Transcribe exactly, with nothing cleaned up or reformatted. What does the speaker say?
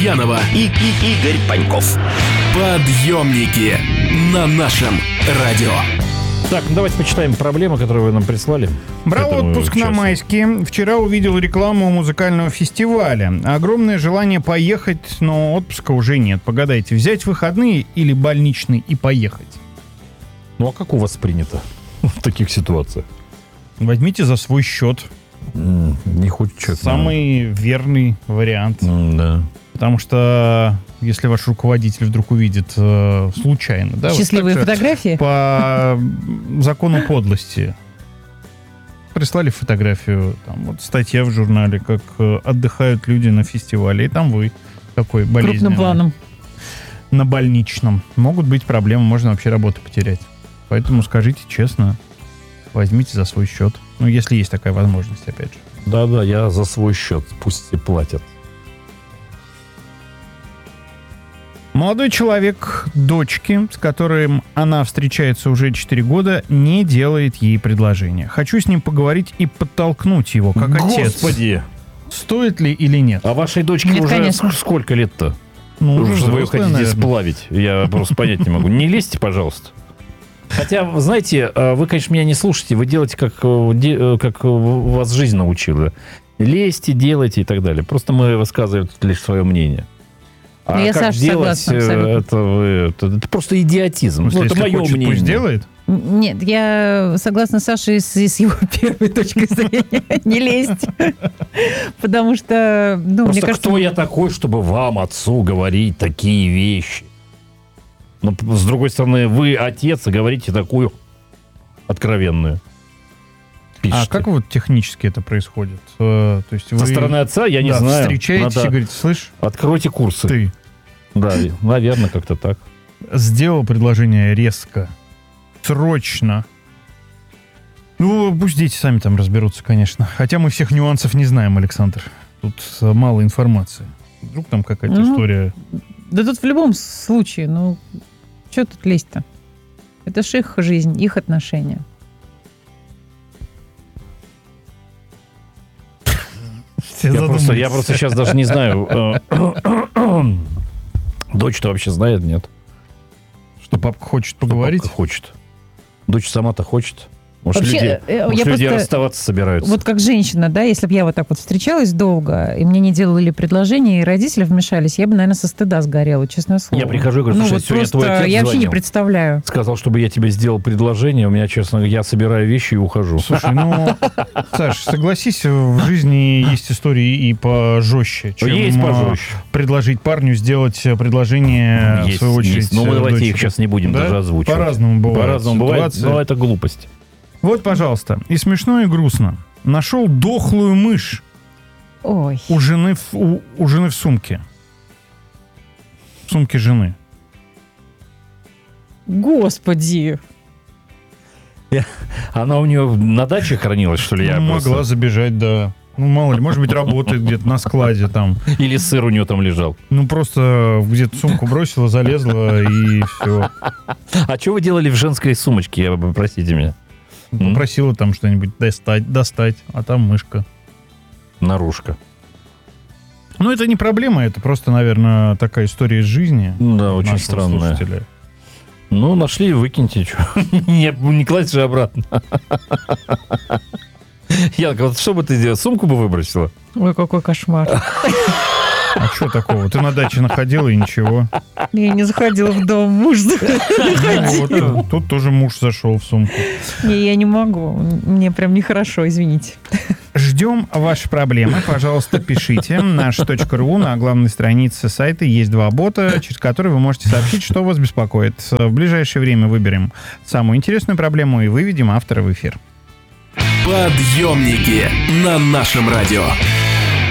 Гурьянова и, и Игорь Паньков. Подъемники на нашем радио. Так, ну давайте почитаем проблемы, которые вы нам прислали. Брал отпуск часу. на майске. Вчера увидел рекламу музыкального фестиваля. Огромное желание поехать, но отпуска уже нет. Погадайте, взять выходные или больничный и поехать? Ну а как у вас принято в таких ситуациях? Возьмите за свой счет. Mm, не хочет человек. Самый наверное. верный вариант. Mm, да. Потому что если ваш руководитель вдруг увидит э, случайно... Да, счастливые вот фотографии? По закону подлости. Прислали фотографию, там, вот статья в журнале, как э, отдыхают люди на фестивале, и там вы такой болезненный. Крупным планом. На больничном. Могут быть проблемы, можно вообще работу потерять. Поэтому скажите честно, возьмите за свой счет. Ну, если есть такая возможность, опять же. Да-да, я за свой счет. Пусть и платят. Молодой человек дочки, с которым она встречается уже четыре года, не делает ей предложение. Хочу с ним поговорить и подтолкнуть его, как Господи. отец. Господи! Стоит ли или нет? А вашей дочке нет, уже конечно. сколько лет-то? Ну, уже вы ее взрослая, хотите наверное. сплавить? Я просто понять не могу. Не лезьте, пожалуйста. Хотя, знаете, вы, конечно, меня не слушаете. Вы делаете, как, как вас жизнь научила. Лезьте, делайте и так далее. Просто мы высказываем тут лишь свое мнение. А я, как Саша, делать, согласна, это, вы, это, это просто идиотизм. Ну, Ну, это если мое хочет, мнение. пусть делает. Нет, я согласна с Сашей с, с его первой точки зрения. Не лезть. Потому что, ну, Просто мне кажется... кто я такой, чтобы вам, отцу, говорить такие вещи? Но, с другой стороны, вы отец и говорите такую откровенную. Пишите. А как вот технически это происходит? Э, То есть вы Со стороны отца, я не да, знаю. встречаетесь Надо- и говорите, слышь, Откройте курсы. ты Да, наверное, как-то так. сделал предложение резко, срочно. Ну, пусть дети сами там разберутся, конечно. Хотя мы всех нюансов не знаем, Александр. Тут э, мало информации. Вдруг там какая-то Ну, история. Да тут в любом случае, ну, что тут лезть-то? Это ж их жизнь, их отношения. Все Я просто, задумались. я просто сейчас даже не знаю. э, Дочь-то вообще знает, нет? Что папка хочет Что поговорить? папка хочет. Дочь сама-то хочет. Может, Вообще, люди, э, может, я люди просто- расставаться собираются. Вот как женщина, да, если бы я вот так вот встречалась долго, и мне не делали предложение, и родители вмешались, я бы, наверное, со стыда сгорела, честное слово. Я прихожу и говорю, ну, слушай, вот сегодня просто твой отец я вообще не звонил. представляю. Сказал, чтобы я тебе сделал предложение. У меня, честно, я собираю вещи и ухожу. Слушай, ну, Саш, согласись, в жизни есть истории и пожестче, чем Есть э, пожестче. предложить парню сделать предложение, в Есть, свою очередь, есть. Но мы давайте дочери. их сейчас не будем Да? даже озвучивать. По-разному бывает. По-разному бывает, ситуация. но это глупость. Вот, пожалуйста, и смешно, и грустно. Нашел дохлую мышь Ой. у жены в, у, у жены в сумке. В сумке жены. Господи. Она у нее на даче хранилась, что ли? Я Ну, просто- могла забежать, да. Ну, мало ли, может быть, работает где-то на складе там. Или сыр у нее там лежал. Ну, просто где-то сумку бросила, залезла, и все. А что вы делали в женской сумочке, я бы простите меня? М? Попросила там что-нибудь достать, достать, а там мышка. Наружка. Ну, это не проблема, это просто, наверное, такая история из жизни. Да, очень нашего странная. слушателя. Ну, нашли, выкиньте. чё. Не, не класть же обратно. Янка, вот что бы ты делала? Сумку бы выбросила? Ой, какой кошмар. А что такого? Ты на даче находила и ничего. Я не заходила в дом, муж Ну, вот, тут тоже муж зашел в сумку. Не, я не могу. Мне прям нехорошо, извините. Ждем ваши проблемы. Пожалуйста, пишите. Наш точка ру на главной странице сайта есть два бота, через которые вы можете сообщить, что вас беспокоит. В ближайшее время выберем самую интересную проблему и выведем автора в эфир. Подъемники на нашем радио.